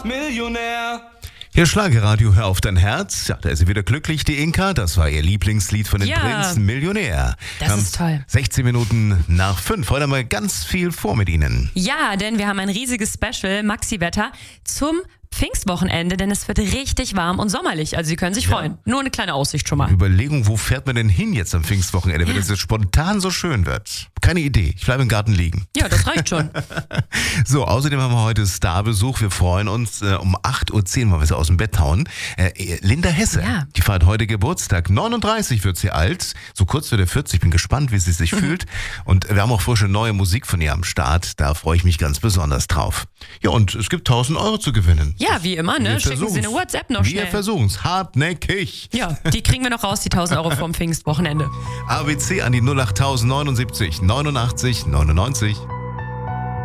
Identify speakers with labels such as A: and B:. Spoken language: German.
A: Millionär.
B: Hier Schlagerradio, hör auf dein Herz. Ja, da ist sie wieder glücklich, die Inka. Das war ihr Lieblingslied von den Prinzen, Millionär.
C: Das ist toll.
B: 16 Minuten nach 5. Heute haben wir ganz viel vor mit Ihnen.
C: Ja, denn wir haben ein riesiges Special, Maxi-Wetter, zum Pfingstwochenende, denn es wird richtig warm und sommerlich. Also Sie können sich freuen. Nur eine kleine Aussicht schon mal.
B: Überlegung, wo fährt man denn hin jetzt am Pfingstwochenende, wenn es jetzt spontan so schön wird? Keine Idee. Ich bleibe im Garten liegen.
C: Ja, das reicht schon.
B: So, außerdem haben wir heute Starbesuch. Wir freuen uns um 8.10 Uhr, weil wir sie aus dem Bett hauen. Linda Hesse, die feiert heute Geburtstag. 39 wird sie alt, so kurz vor der 40. Bin gespannt, wie sie sich fühlt. Und wir haben auch frische neue Musik von ihr am Start. Da freue ich mich ganz besonders drauf. Ja, und es gibt 1.000 Euro zu gewinnen.
C: Ja, wie immer, ne? Schicken Sie eine WhatsApp noch schnell.
B: Wir versuchen es hartnäckig.
C: Ja, die kriegen wir noch raus, die 1.000 Euro vom Pfingstwochenende.
B: ABC an die 08079 89 99.